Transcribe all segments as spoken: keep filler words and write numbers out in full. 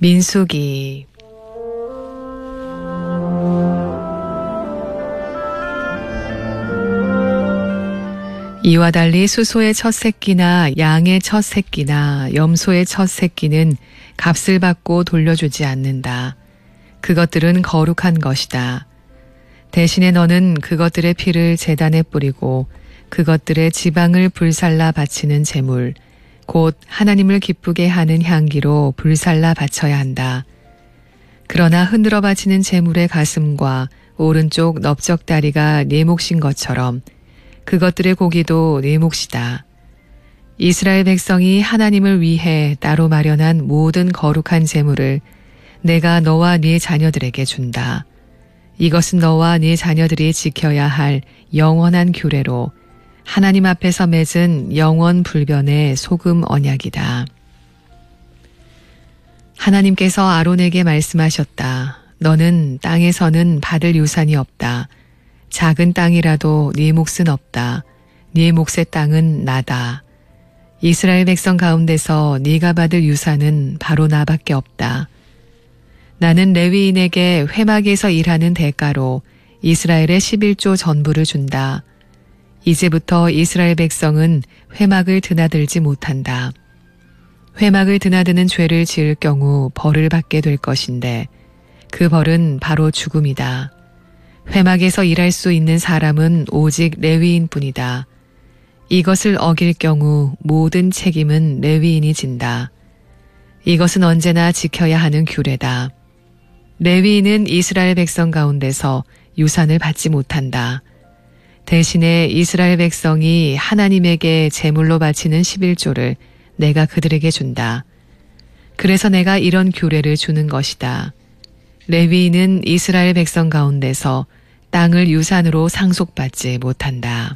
민수기. 이와 달리 수소의 첫 새끼나 양의 첫 새끼나 염소의 첫 새끼는 값을 받고 돌려주지 않는다. 그것들은 거룩한 것이다. 대신에 너는 그것들의 피를 제단에 뿌리고 그것들의 지방을 불살라 바치는 제물, 곧 하나님을 기쁘게 하는 향기로 불살라 바쳐야 한다. 그러나 흔들어 바치는 제물의 가슴과 오른쪽 넓적다리가 네 몫인 것처럼 그것들의 고기도 네 몫이다. 이스라엘 백성이 하나님을 위해 따로 마련한 모든 거룩한 제물을 내가 너와 네 자녀들에게 준다. 이것은 너와 네 자녀들이 지켜야 할 영원한 규례로 하나님 앞에서 맺은 영원 불변의 소금 언약이다. 하나님께서 아론에게 말씀하셨다. 너는 땅에서는 받을 유산이 없다. 작은 땅이라도 네 몫은 없다. 네 몫의 땅은 나다. 이스라엘 백성 가운데서 네가 받을 유산은 바로 나밖에 없다. 나는 레위인에게 회막에서 일하는 대가로 이스라엘의 십일조 전부를 준다. 이제부터 이스라엘 백성은 회막을 드나들지 못한다. 회막을 드나드는 죄를 지을 경우 벌을 받게 될 것인데 그 벌은 바로 죽음이다. 회막에서 일할 수 있는 사람은 오직 레위인뿐이다. 이것을 어길 경우 모든 책임은 레위인이 진다. 이것은 언제나 지켜야 하는 규례다. 레위인은 이스라엘 백성 가운데서 유산을 받지 못한다. 대신에 이스라엘 백성이 하나님에게 제물로 바치는 십일조를 내가 그들에게 준다. 그래서 내가 이런 규례를 주는 것이다. 레위인은 이스라엘 백성 가운데서 땅을 유산으로 상속받지 못한다.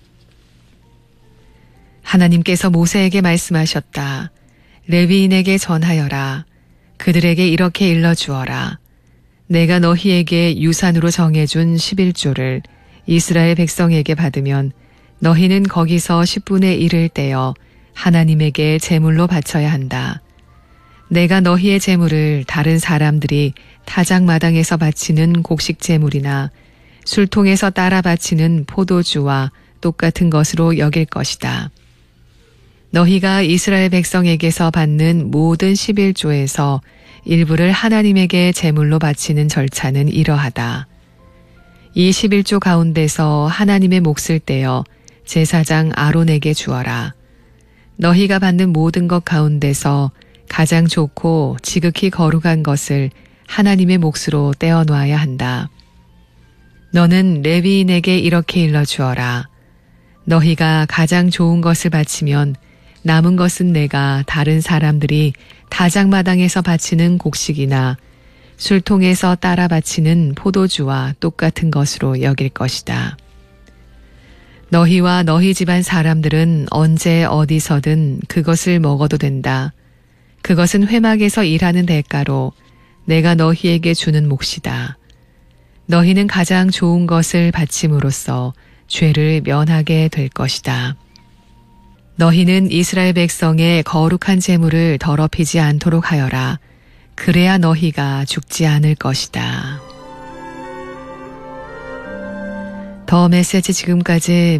하나님께서 모세에게 말씀하셨다. 레위인에게 전하여라. 그들에게 이렇게 일러주어라. 내가 너희에게 유산으로 정해준 십일조를 이스라엘 백성에게 받으면 너희는 거기서 십분의 일을 떼어 하나님에게 제물로 바쳐야 한다. 내가 너희의 제물을 다른 사람들이 타작마당에서 바치는 곡식 제물이나 술통에서 따라 바치는 포도주와 똑같은 것으로 여길 것이다. 너희가 이스라엘 백성에게서 받는 모든 십일조에서 일부를 하나님에게 제물로 바치는 절차는 이러하다. 이 십일조 가운데서 하나님의 몫을 떼어 제사장 아론에게 주어라. 너희가 받는 모든 것 가운데서 가장 좋고 지극히 거룩한 것을 하나님의 몫으로 떼어놓아야 한다. 너는 레위인에게 이렇게 일러주어라. 너희가 가장 좋은 것을 바치면 남은 것은 내가 다른 사람들이 다작마당에서 바치는 곡식이나 술통에서 따라 바치는 포도주와 똑같은 것으로 여길 것이다. 너희와 너희 집안 사람들은 언제 어디서든 그것을 먹어도 된다. 그것은 회막에서 일하는 대가로 내가 너희에게 주는 몫이다. 너희는 가장 좋은 것을 바침으로써 죄를 면하게 될 것이다. 너희는 이스라엘 백성의 거룩한 제물을 더럽히지 않도록 하여라. 그래야 너희가 죽지 않을 것이다. 더 메시지 지금까지